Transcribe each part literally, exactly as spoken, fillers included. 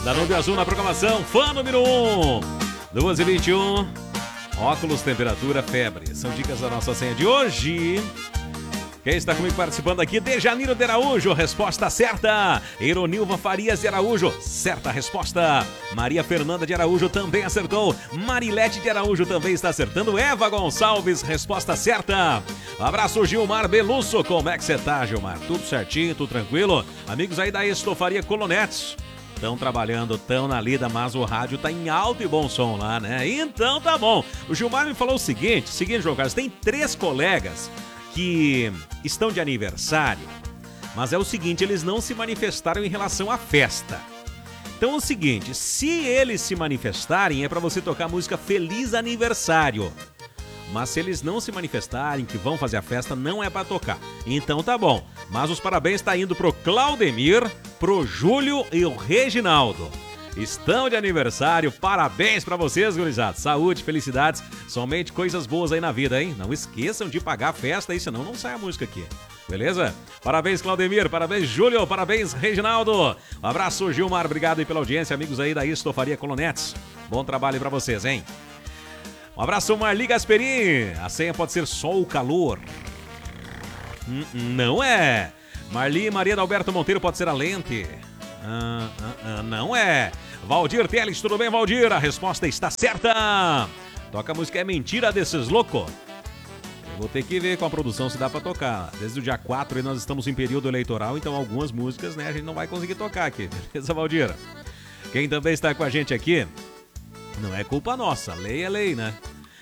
Danúbio Azul na programação, fã número um. duas e vinte e um. Óculos, temperatura, febre. São dicas da nossa senha de hoje. Quem está comigo participando aqui? Dejaniro de Araújo, resposta certa. Eronilva Farias de Araújo, certa resposta. Maria Fernanda de Araújo também acertou. Marilete de Araújo também está acertando. Eva Gonçalves, resposta certa. Abraço, Gilmar Belusso. Como é que você tá, Gilmar? Tudo certinho, tudo tranquilo? Amigos aí da Estofaria Colonetes. Estão trabalhando, estão na lida, mas o rádio tá em alto e bom som lá, né? Então tá bom. O Gilmar me falou o seguinte, seguinte, João Carlos, tem três colegas que estão de aniversário, mas é o seguinte, eles não se manifestaram em relação à festa. Então é o seguinte, se eles se manifestarem, é para você tocar a música Feliz Aniversário. Mas se eles não se manifestarem que vão fazer a festa, não é para tocar. Então tá bom. Mas os parabéns tá indo pro Claudemir, pro Júlio e o Reginaldo. Estão de aniversário, parabéns pra vocês, gurizada. Saúde, felicidades, somente coisas boas aí na vida, hein? Não esqueçam de pagar a festa aí, senão não sai a música aqui. Beleza? Parabéns, Claudemir, parabéns, Júlio, parabéns, Reginaldo. Um abraço, Gilmar, obrigado aí pela audiência, amigos aí da Estofaria Colonetes. Bom trabalho aí pra vocês, hein? Um abraço, Marli Gasperini. A senha pode ser só o calor. Hum, não é. Marli Maria Alberto Monteiro pode ser a lente. Ah, ah, ah, não é. Valdir Teles, tudo bem, Valdir? A resposta está certa. Toca a música É Mentira desses loucos. Eu vou ter que ver com a produção se dá pra tocar. Desde o dia quatro nós estamos em período eleitoral, então algumas músicas, né, a gente não vai conseguir tocar aqui. Beleza, Valdir? Quem também está com a gente aqui, não é culpa nossa, lei é lei, né?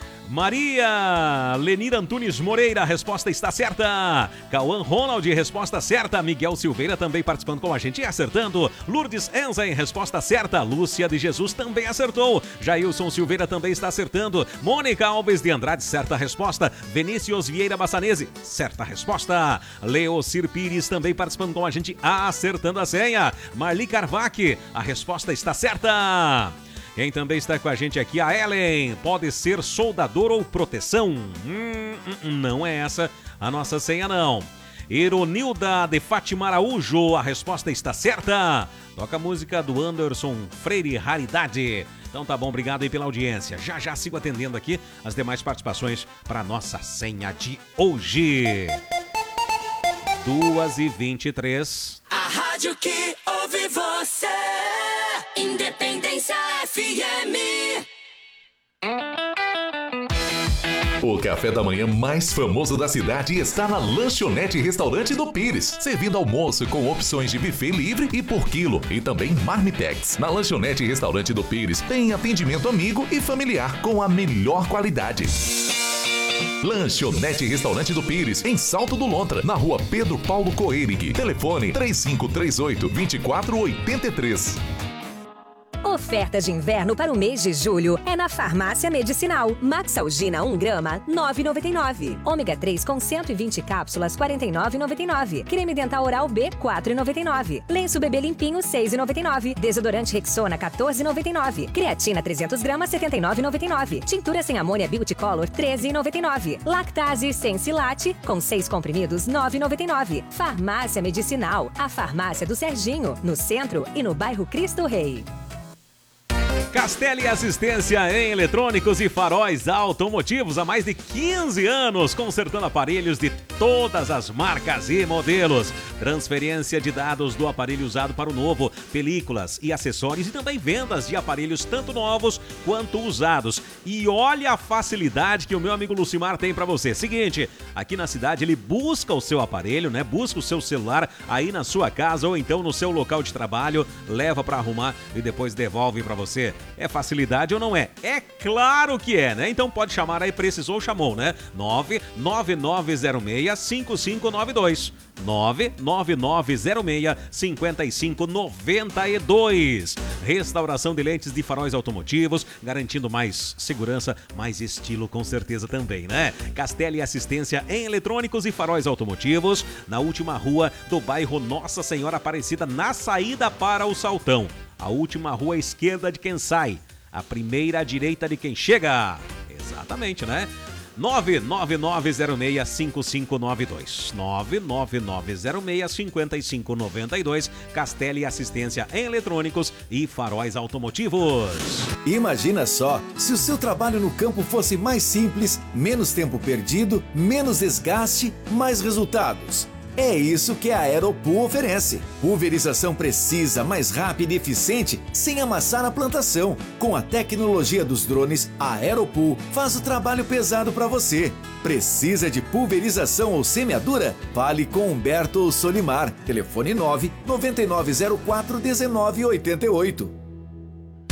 Maria Lenira Antunes Moreira, a resposta está certa. Cauã Ronald, resposta certa. Miguel Silveira também participando com a gente e acertando. Lourdes Enzen, resposta certa. Lúcia de Jesus também acertou. Jailson Silveira também está acertando. Mônica Alves de Andrade, certa resposta. Vinícius Vieira Bassanese, certa resposta. Leocir Pires também participando com a gente, acertando a senha. Marli Carvac, a resposta está certa. Quem também está com a gente aqui, a Ellen. Pode ser soldador ou proteção? Hum, não é essa a nossa senha, não. Eronilda de Fátima Araújo, a resposta está certa. Toca a música do Anderson Freire, Raridade. Então tá bom, obrigado aí pela audiência. Já já sigo atendendo aqui as demais participações para a nossa senha de hoje. duas e vinte e três. A rádio que ouve você. Independência F M. O café da manhã mais famoso da cidade está na Lanchonete Restaurante do Pires, servindo almoço com opções de buffet livre e por quilo e também marmitex. Na Lanchonete Restaurante do Pires tem atendimento amigo e familiar com a melhor qualidade. Lanchonete Restaurante do Pires, em Salto do Lontra, na rua Pedro Paulo Coerig. Telefone três cinco três oito, dois quatro oito três. Oferta de inverno para o mês de julho é na Farmácia Medicinal. Maxalgina um grama, nove reais e noventa e nove centavos. Ômega três com cento e vinte cápsulas, quarenta e nove reais e noventa e nove centavos. Creme dental oral B, quatro reais e noventa e nove centavos. Lenço bebê limpinho, seis reais e noventa e nove centavos. Desodorante Rexona, quatorze reais e noventa e nove centavos. Creatina trezentos gramas, setenta e nove reais e noventa e nove centavos. Tintura sem amônia Beauty Color, treze reais e noventa e nove centavos. Lactase sem silate, com seis comprimidos, nove reais e noventa e nove centavos. Farmácia Medicinal, a farmácia do Serginho, no centro e no bairro Cristo Rei. Castelli Assistência em Eletrônicos e Faróis Automotivos há mais de quinze anos, consertando aparelhos de todas as marcas e modelos. Transferência de dados do aparelho usado para o novo, películas e acessórios e também vendas de aparelhos tanto novos quanto usados. E olha a facilidade que o meu amigo Lucimar tem para você. Seguinte, aqui na cidade ele busca o seu aparelho, né? Busca o seu celular aí na sua casa ou então no seu local de trabalho, leva para arrumar e depois devolve para você. É facilidade ou não é? É claro que é, né? Então pode chamar aí, precisou, chamou, né? nove nove nove zero seis, cinco cinco nove dois. nove nove nove zero seis, cinco cinco nove dois. Restauração de lentes de faróis automotivos, garantindo mais segurança, mais estilo com certeza também, né? Castelli Assistência em Eletrônicos e Faróis Automotivos, na última rua do bairro Nossa Senhora Aparecida, na saída para o Saltão. A última rua à esquerda de quem sai, a primeira à direita de quem chega. Exatamente, né? nove nove nove zero seis cinco cinco nove dois. nove nove nove zero seis cinco cinco nove dois. Castelli Assistência em Eletrônicos e Faróis Automotivos. Imagina só, se o seu trabalho no campo fosse mais simples, menos tempo perdido, menos desgaste, mais resultados. É isso que a Aeropool oferece. Pulverização precisa, mais rápida e eficiente, sem amassar a plantação. Com a tecnologia dos drones, a Aeropool faz o trabalho pesado para você. Precisa de pulverização ou semeadura? Fale com Humberto ou Solimar. Telefone nove nove nove zero quatro um nove oito oito.